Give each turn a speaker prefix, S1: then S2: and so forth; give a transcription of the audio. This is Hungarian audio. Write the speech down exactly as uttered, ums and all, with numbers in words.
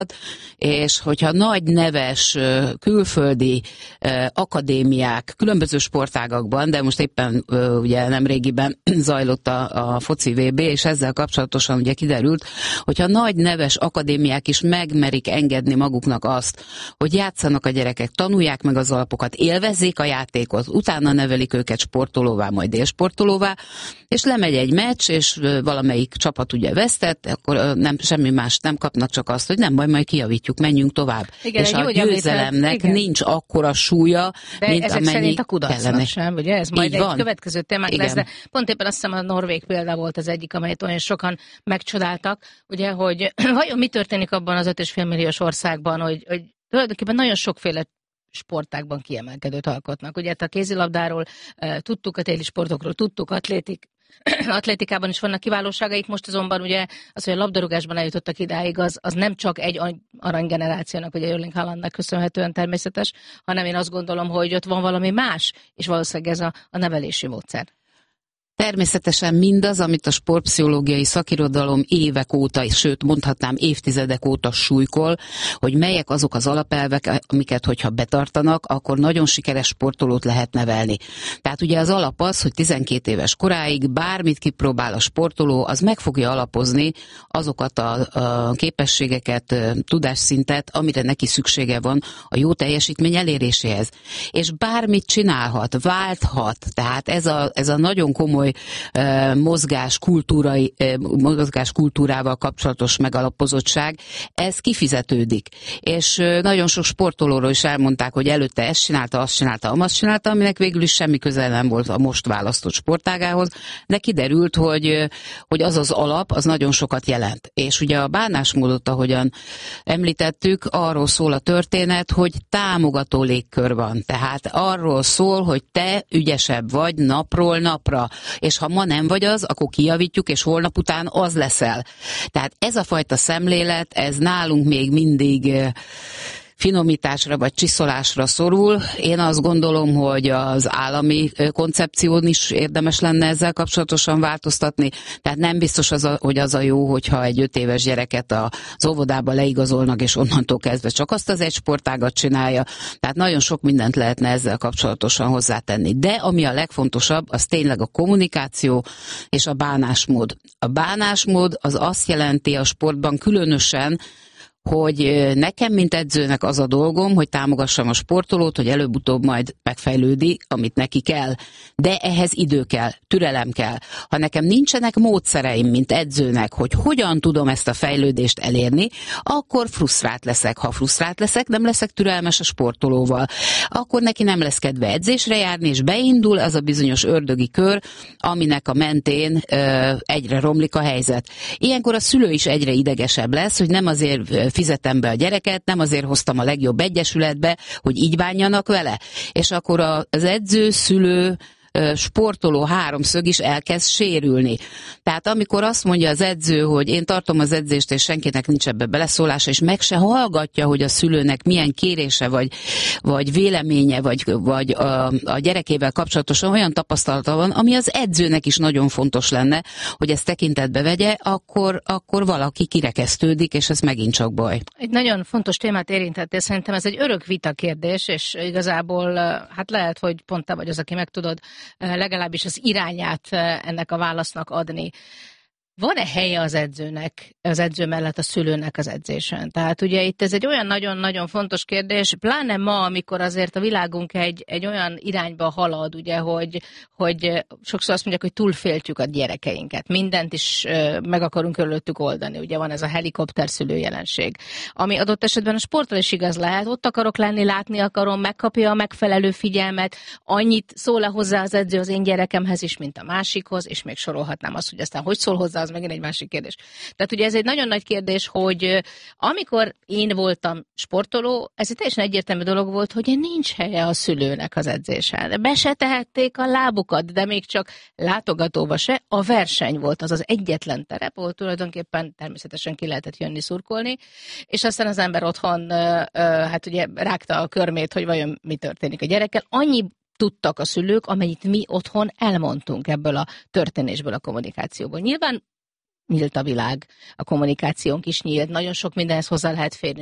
S1: és hogyha nagy neves külföldi akadémiák különböző sportágakban, de most éppen ugye nemrégiben zajlott a, a foci vé bé, és ezzel kapcsolatosan ugye kiderült, hogyha nagy neves akadémiák is megmerik engedni maguknak azt, hogy játszanak a gyerekek, tanulják meg az alapokat, élvezzék a játékot, utána nevelik őket sportolóvá, majd élsportolóvá, és lemegy egy meccs, és valamelyik csapat ugye vesztett, akkor nem, semmi más nem kapnak, csak azt, hogy nem baj, majd kijavítjuk, menjünk tovább. Igen, és a győzelemnek igen. nincs akkora súlya, de mint
S2: ezek
S1: amennyi
S2: szerint a kudarcnak sem, ugye? Ez majd
S1: így
S2: egy
S1: van.
S2: Következő témák lesz, de pont éppen azt hiszem a norvég példa volt az egyik, amelyet olyan sokan megcsodáltak, ugye, hogy vajon mi történik abban az öt és fél milliós országban, hogy, hogy tulajdonképpen nagyon sokféle sportákban kiemelkedőt alkotnak. Ugye a kézilabdáról tudtuk, a téli sportokról tudtuk, atlétik, atlétikában is vannak kiválóságaik, most azonban ugye az, hogy a labdarúgásban eljutottak idáig, az, az nem csak egy aranygenerációnak, vagy Erling Haalandnak köszönhetően természetes, hanem én azt gondolom, hogy ott van valami más, és valószínűleg ez a, a nevelési módszer.
S1: Természetesen mindaz, amit a sportpszichológiai szakirodalom évek óta, sőt mondhatnám évtizedek óta súlykol, hogy melyek azok az alapelvek, amiket hogyha betartanak, akkor nagyon sikeres sportolót lehet nevelni. Tehát ugye az alap az, hogy tizenkét éves koráig bármit kipróbál a sportoló, az meg fogja alapozni azokat a, a képességeket, tudásszintet, amire neki szüksége van a jó teljesítmény eléréséhez. És bármit csinálhat, válthat, tehát ez a, ez a nagyon komoly mozgás, kultúrai, mozgás kultúrával kapcsolatos megalapozottság, ez kifizetődik. És nagyon sok sportolóról is elmondták, hogy előtte ezt csinálta, azt csinálta, amazt csinálta, aminek végül is semmi köze nem volt a most választott sportágához, de kiderült, hogy, hogy az az alap, az nagyon sokat jelent. És ugye a bánásmódot, ahogyan említettük, arról szól a történet, hogy támogató légkör van. Tehát arról szól, hogy te ügyesebb vagy napról napra, és ha ma nem vagy az, akkor kijavítjuk, és holnap után az leszel. Tehát ez a fajta szemlélet, ez nálunk még mindig finomításra vagy csiszolásra szorul. Én azt gondolom, hogy az állami koncepción is érdemes lenne ezzel kapcsolatosan változtatni. Tehát nem biztos, az a, hogy az a jó, hogyha egy öt éves gyereket az óvodába leigazolnak, és onnantól kezdve csak azt az egy sportágat csinálja. Tehát nagyon sok mindent lehetne ezzel kapcsolatosan hozzátenni. De ami a legfontosabb, az tényleg a kommunikáció és a bánásmód. A bánásmód az azt jelenti a sportban különösen, hogy nekem, mint edzőnek az a dolgom, hogy támogassam a sportolót, hogy előbb-utóbb majd megfejlődik, amit neki kell. De ehhez idő kell, türelem kell. Ha nekem nincsenek módszereim, mint edzőnek, hogy hogyan tudom ezt a fejlődést elérni, akkor frusztrált leszek. Ha frusztrált leszek, nem leszek türelmes a sportolóval. Akkor neki nem lesz kedve edzésre járni, és beindul az a bizonyos ördögi kör, aminek a mentén ö, egyre romlik a helyzet. Ilyenkor a szülő is egyre idegesebb lesz, hogy nem azért fizetem be a gyereket, nem azért hoztam a legjobb egyesületbe, hogy így bánjanak vele. És akkor az edző, szülő, sportoló háromszög is elkezd sérülni. Tehát amikor azt mondja az edző, hogy én tartom az edzést, és senkinek nincs ebbe beleszólása, és meg se hallgatja, hogy a szülőnek milyen kérése, vagy, vagy véleménye, vagy, vagy a, a gyerekével kapcsolatosan olyan tapasztalata van, ami az edzőnek is nagyon fontos lenne, hogy ezt tekintetbe vegye, akkor, akkor valaki kirekesztődik, és ez megint csak baj.
S2: Egy nagyon fontos témát érintettél, szerintem ez egy örök vita kérdés, és igazából hát lehet, hogy pont te vagy az, aki meg tudod legalábbis az irányát ennek a válasznak adni. Van-e helye az edzőnek, az edző mellett a szülőnek az edzésen? Tehát ugye itt ez egy olyan nagyon-nagyon fontos kérdés, pláne ma, amikor azért a világunk egy, egy olyan irányba halad, ugye, hogy, hogy sokszor azt mondják, hogy túlféltjük a gyerekeinket. Mindent is meg akarunk körülöttük oldani. Ugye van ez a helikopterszülő jelenség. Ami adott esetben a sportra is igaz lehet. Ott akarok lenni, látni akarom, megkapja a megfelelő figyelmet, annyit szól-e hozzá az edző az én gyerekemhez is, mint a másikhoz, és még sorolhatnám azt, hogy aztán hogy szól hozzá, az megint egy másik kérdés. Tehát ugye ez egy nagyon nagy kérdés, hogy amikor én voltam sportoló, ez egy teljesen egyértelmű dolog volt, hogy nincs helye a szülőnek az edzésen. Be se tehették a lábukat, de még csak látogatóba se. A verseny volt, az az egyetlen terep, ahol tulajdonképpen természetesen ki lehetett jönni szurkolni, és aztán az ember otthon hát ugye rágta a körmét, hogy vajon mi történik a gyerekkel. Annyi tudtak a szülők, amennyit mi otthon elmondtunk ebből a történésből, a kommunikációból. Nyilván nyílt a világ, a kommunikációnk is nyílt, nagyon sok mindenhez hozzá lehet férni.